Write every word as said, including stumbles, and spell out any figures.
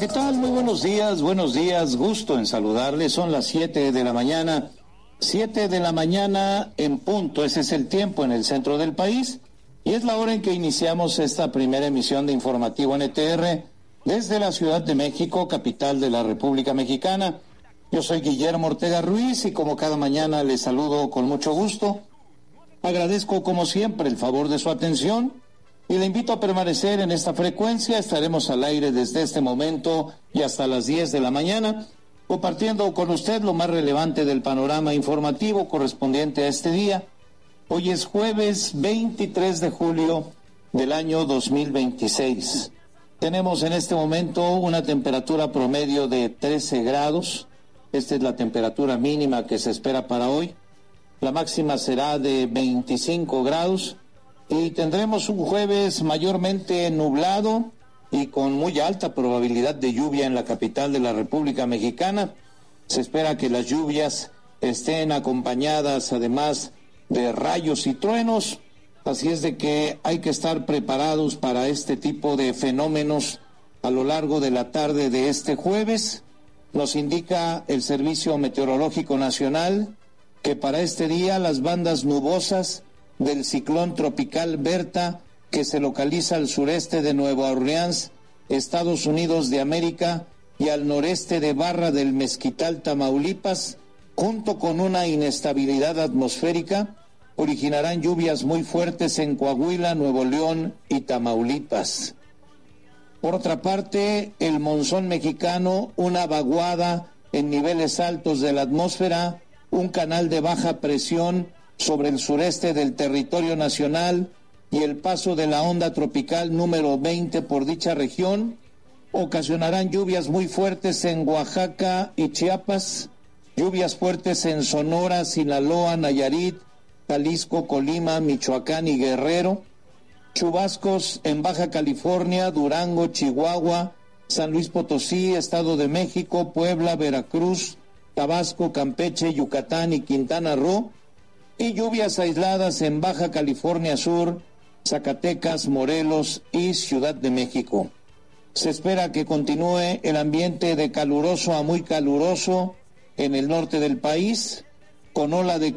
¿qué tal? Muy buenos días, buenos días, gusto en saludarles. Son las siete de la mañana, siete de la mañana en punto. Ese es el tiempo en el centro del país y es la hora en que iniciamos esta primera emisión de Informativo N T R desde la Ciudad de México, capital de la República Mexicana. Yo soy Guillermo Ortega Ruiz y como cada mañana les saludo con mucho gusto. Agradezco como siempre el favor de su atención y le invito a permanecer en esta frecuencia. Estaremos al aire desde este momento y hasta las diez de la mañana, compartiendo con usted lo más relevante del panorama informativo correspondiente a este día. Hoy es jueves veintitrés de julio del año dos mil veintiséis. Tenemos en este momento una temperatura promedio de trece grados. Esta es la temperatura mínima que se espera para hoy. La máxima será de veinticinco grados. Y tendremos un jueves mayormente nublado y con muy alta probabilidad de lluvia en la capital de la República Mexicana. Se espera que las lluvias estén acompañadas además de rayos y truenos, así es de que hay que estar preparados para este tipo de fenómenos a lo largo de la tarde de este jueves. Nos indica el Servicio Meteorológico Nacional que para este día las bandas nubosas del ciclón tropical Berta, que se localiza al sureste de Nueva Orleans, Estados Unidos de América, y al noreste de Barra del Mezquital, Tamaulipas, junto con una inestabilidad atmosférica, originarán lluvias muy fuertes en Coahuila, Nuevo León y Tamaulipas. Por otra parte, el monzón mexicano, una vaguada en niveles altos de la atmósfera, un canal de baja presión sobre el sureste del territorio nacional y el paso de la onda tropical número veinte por dicha región ocasionarán lluvias muy fuertes en Oaxaca y Chiapas, lluvias fuertes en Sonora, Sinaloa, Nayarit, Jalisco, Colima, Michoacán y Guerrero, chubascos en Baja California, Durango, Chihuahua, San Luis Potosí, Estado de México, Puebla, Veracruz, Tabasco, Campeche, Yucatán y Quintana Roo, y lluvias aisladas en Baja California Sur, Zacatecas, Morelos y Ciudad de México. Se espera que continúe el ambiente de caluroso a muy caluroso en el norte del país, con ola de